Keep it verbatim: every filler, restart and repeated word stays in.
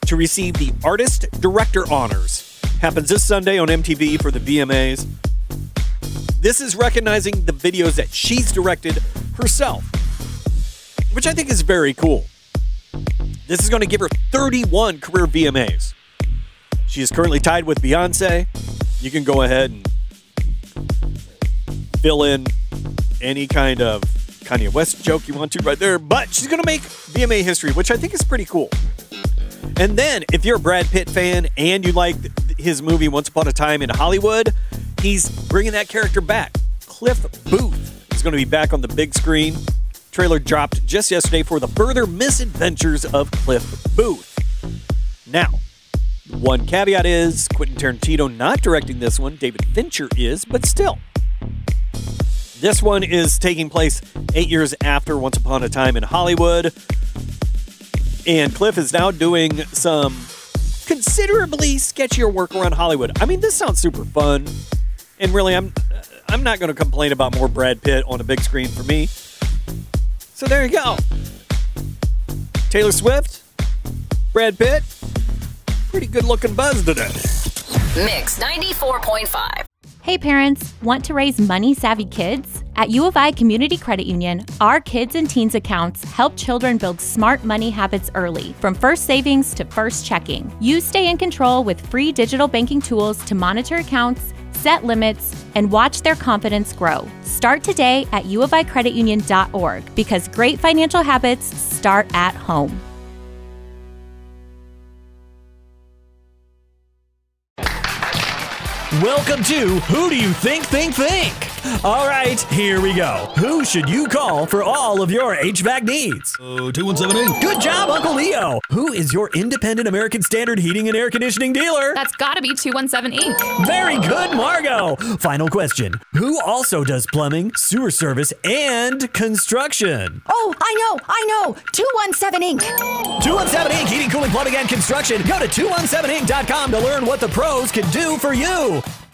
to receive the Artist Director Honors. Happens this Sunday on M T V for the V M As. This is recognizing the videos that she's directed herself, which I think is very cool. This is going to give her thirty-one career V M As. She is currently tied with Beyonce. You can go ahead and fill in any kind of Kanye West joke you want to right there, but she's going to make V M A history, which I think is pretty cool. And then, if you're a Brad Pitt fan and you like his movie Once Upon a Time in Hollywood, he's bringing that character back. Cliff Booth is going to be back on the big screen. Trailer dropped just yesterday for the further misadventures of Cliff Booth. Now, one caveat is Quentin Tarantino not directing this one. David Fincher is, but still. This one is taking place eight years after Once Upon a Time in Hollywood. And Cliff is now doing some considerably sketchier work around Hollywood. I mean, this sounds super fun. And really, I'm I'm not going to complain about more Brad Pitt on a big screen for me. So there you go. Taylor Swift, Brad Pitt, pretty good looking buzz today. Mix ninety-four point five. Hey parents, want to raise money-savvy kids? At U of I Community Credit Union, our kids and teens accounts help children build smart money habits early, from first savings to first checking. You stay in control with free digital banking tools to monitor accounts, set limits, and watch their confidence grow. Start today at u of i credit union dot org because great financial habits start at home. Welcome to Who Do You Think Think Think? All right, here we go. Who should you call for all of your H V A C needs? Oh, two one seven eight. Good job, Uncle Leo. Who is your independent American Standard heating and air conditioning dealer? That's gotta be two one seven Incorporated. Very good, Margot. Final question. Who also does plumbing, sewer service, and construction? Oh, I know, I know. two one seven Incorporated. two one seven Incorporated. Heating, cooling, plumbing, and construction. Go to two one seven inc dot com to learn what the pros can do for you.